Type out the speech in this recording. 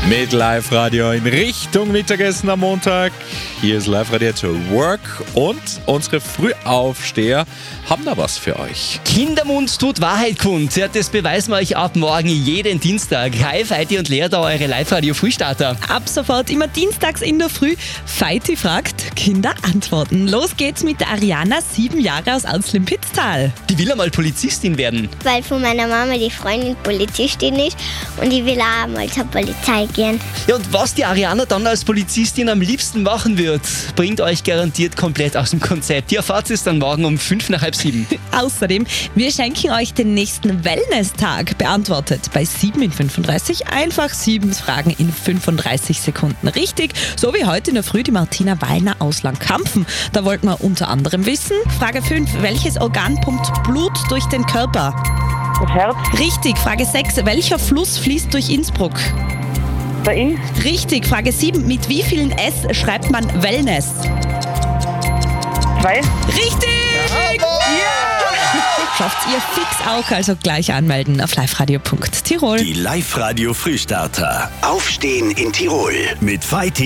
Mit Live-Radio in Richtung Mittagessen am Montag. Hier ist Live-Radio to Work und unsere Frühaufsteher haben da was für euch. Kindermund tut Wahrheit kund. Ja, das beweisen wir euch ab morgen jeden Dienstag. Hi, Feiti und Lea, da eure Live-Radio-Frühstarter. Ab sofort immer dienstags in der Früh. Feiti fragt, Kinder antworten. Los geht's mit der Ariana, 7 Jahre aus Auslin-Pitztal. Die will einmal Polizistin werden. Weil von meiner Mama die Freundin Polizistin ist und die will auch mal zur Polizei gehen. Ja, und was die Ariana dann als Polizistin am liebsten machen wird, bringt euch garantiert komplett aus dem Konzept. Ihr erfahrt es dann morgen um 6:55. Außerdem, wir schenken euch den nächsten Wellness-Tag. Beantwortet bei 7 in 35 einfach 7 Fragen in 35 Sekunden richtig. So wie heute in der Früh die Martina Wallner aus Langkampfen. Da wollten wir unter anderem wissen, Frage 5, welches Organ pumpt Blut durch den Körper? Das Herz, Richtig. Frage 6, welcher Fluss fließt durch Innsbruck? der Inn, Richtig. Frage 7, mit wie vielen S schreibt man Wellness? 2. Richtig! Schafft ihr fix auch, also gleich anmelden auf liveradio.tirol. Die Live-Radio Frühstarter. Aufstehen in Tirol mit Feiti